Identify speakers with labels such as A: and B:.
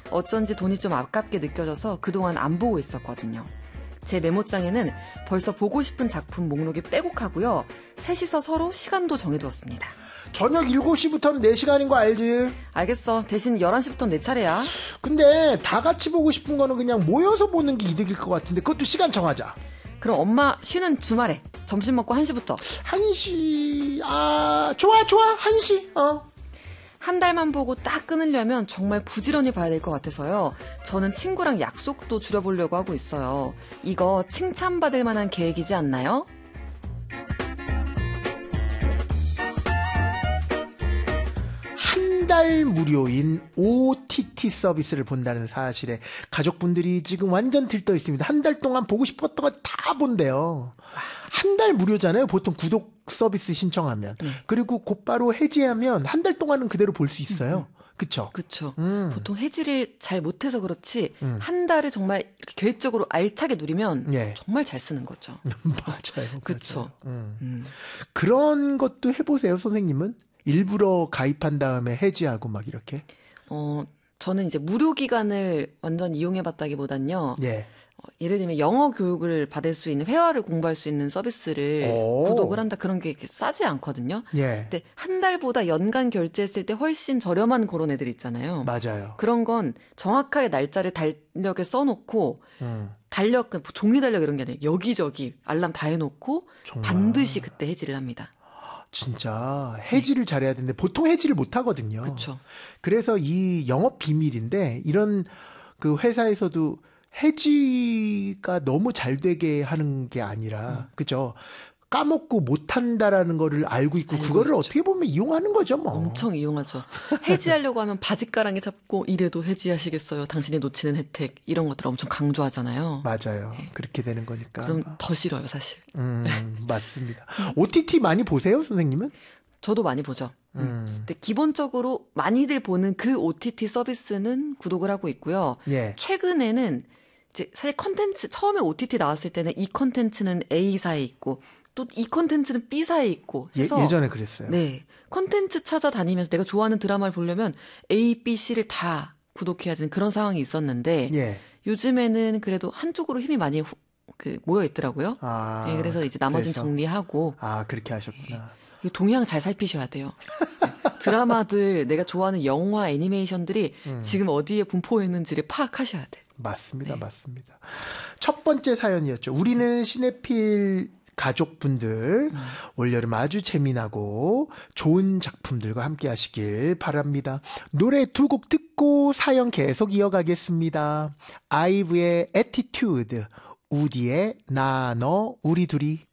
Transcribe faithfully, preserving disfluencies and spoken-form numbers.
A: 어쩐지 돈이 좀 아깝게 느껴져서 그동안 안 보고 있었거든요. 제 메모장에는 벌써 보고 싶은 작품 목록이 빼곡하고요. 셋이서 서로 시간도 정해두었습니다.
B: 저녁 일곱 시부터는 내 시간인 거 알지?
A: 알겠어. 대신 열한 시부터는 내 차례야.
B: 근데 다 같이 보고 싶은 거는 그냥 모여서 보는 게 이득일 것 같은데 그것도 시간 정하자.
A: 그럼 엄마 쉬는 주말에 점심 먹고 한 시부터.
B: 한 시... 아... 좋아 좋아 한 시. 어.
A: 한 달만 보고 딱 끊으려면 정말 부지런히 봐야 될 것 같아서요. 저는 친구랑 약속도 줄여보려고 하고 있어요. 이거 칭찬받을 만한 계획이지 않나요?
B: 한 달 무료인 오티티 서비스를 본다는 사실에 가족분들이 지금 완전 들떠 있습니다. 한 달 동안 보고 싶었던 거 다 본대요. 한 달 무료잖아요. 보통 구독 서비스 신청하면. 네. 그리고 곧바로 해지하면 한 달 동안은 그대로 볼 수 있어요. 음. 그쵸?
A: 그쵸. 음. 보통 해지를 잘 못해서 그렇지, 음. 한 달을 정말 이렇게 계획적으로 알차게 누리면 예. 정말 잘 쓰는 거죠.
B: 맞아요.
A: 그쵸.
B: 음. 음. 그런 것도 해보세요, 선생님은? 일부러 가입한 다음에 해지하고 막 이렇게?
A: 어, 저는 이제 무료 기간을 완전 이용해봤다기보단요.
B: 예.
A: 어, 예를 들면 영어 교육을 받을 수 있는, 회화를 공부할 수 있는 서비스를 오. 구독을 한다. 그런 게 싸지 않거든요.
B: 예.
A: 근데 한 달보다 연간 결제했을 때 훨씬 저렴한 그런 애들 있잖아요.
B: 맞아요.
A: 그런 건 정확하게 날짜를 달력에 써놓고 음. 달력, 종이 달력 이런 게 아니에요. 여기저기 알람 다 해놓고 정말. 반드시 그때 해지를 합니다.
B: 진짜 해지를 네. 잘해야 되는데 보통 해지를 못 하거든요.
A: 그렇죠.
B: 그래서 이 영업 비밀인데 이런 그 회사에서도 해지가 너무 잘 되게 하는 게 아니라 음. 그죠? 까먹고 못한다라는 거를 알고 있고 알고 그거를 있죠. 어떻게 보면 이용하는 거죠, 뭐.
A: 엄청 이용하죠. 해지하려고 하면 바짓가랑이 잡고 이래도 해지하시겠어요. 당신이 놓치는 혜택 이런 것들 엄청 강조하잖아요.
B: 맞아요. 네. 그렇게 되는 거니까.
A: 그럼 더 싫어요, 사실.
B: 음, 맞습니다. 오티티 많이 보세요, 선생님은?
A: 저도 많이 보죠. 음. 근데 기본적으로 많이들 보는 그 오티티 서비스는 구독을 하고 있고요.
B: 예.
A: 최근에는 이제 사실 컨텐츠 처음에 오티티 나왔을 때는 이 컨텐츠는 A사에 있고 또 이 컨텐츠는 B사에 있고 해서
B: 예, 예전에 그랬어요.
A: 네. 컨텐츠 찾아다니면서 내가 좋아하는 드라마를 보려면 A, B, C를 다 구독해야 되는 그런 상황이 있었는데 예. 요즘에는 그래도 한쪽으로 힘이 많이 호, 그 모여 있더라고요. 아, 네, 그래서 이제 나머지는 그래서. 정리하고.
B: 아, 그렇게 하셨구나.
A: 네. 동향 잘 살피셔야 돼요. 네. 드라마들, 내가 좋아하는 영화, 애니메이션들이 음. 지금 어디에 분포했는지를 파악하셔야 돼요.
B: 맞습니다.
A: 네.
B: 맞습니다. 첫 번째 사연이었죠. 우리는 시네필 가족분들 음. 올여름 아주 재미나고 좋은 작품들과 함께 하시길 바랍니다. 노래 두 곡 듣고 사연 계속 이어가겠습니다. 아이브의 애티튜드, 우디의 나, 너, 우리 둘이.